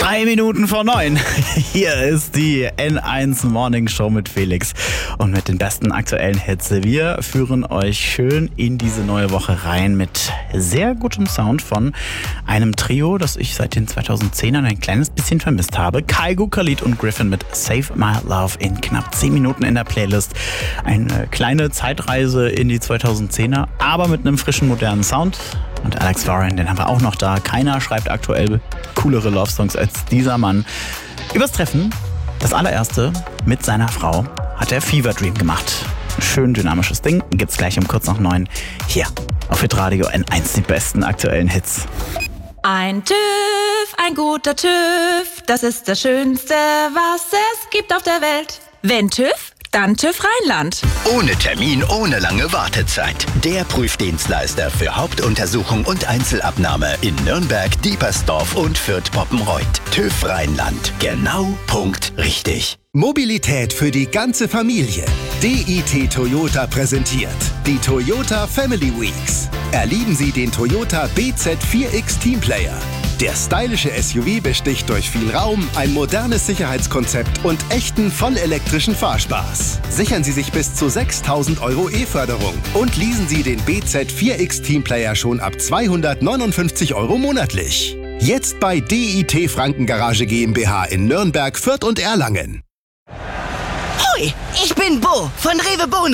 3 Minuten vor 9. Hier ist die N1 Morning Show mit Felix und mit den besten aktuellen Hits. Wir führen euch schön in diese neue Woche rein mit sehr gutem Sound von einem Trio, das ich seit den 2010ern ein kleines bisschen vermisst habe. Kygo, Khalid und Griffin mit Save My Love in knapp 10 Minuten in der Playlist. Eine kleine Zeitreise in die 2010er, aber mit einem frischen, modernen Sound. Und Alex Warren, den haben wir auch noch da. Keiner schreibt aktuell coolere Love-Songs als dieser Mann. Übers Treffen, das allererste mit seiner Frau, hat er Fever Dream gemacht. Schön dynamisches Ding, gibt's gleich um kurz nach 9 hier auf Hitradio N1, die besten aktuellen Hits. Ein TÜV, ein guter TÜV, das ist das Schönste, was es gibt auf der Welt. Wenn TÜV, dann TÜV Rheinland. Ohne Termin, ohne lange Wartezeit. Der Prüfdienstleister für Hauptuntersuchung und Einzelabnahme in Nürnberg, Diepersdorf und Fürth-Poppenreuth. TÜV Rheinland. Genau, Punkt, richtig. Mobilität für die ganze Familie. DIT Toyota präsentiert die Toyota Family Weeks. Erleben Sie den Toyota BZ4X Teamplayer. Der stylische SUV besticht durch viel Raum, ein modernes Sicherheitskonzept und echten vollelektrischen Fahrspaß. Sichern Sie sich bis zu 6.000 € E-Förderung und leasen Sie den BZ4X Teamplayer schon ab 259 € monatlich. Jetzt bei DIT Frankengarage GmbH in Nürnberg, Fürth und Erlangen. Hoi, ich bin Bo von Rewe Bonus.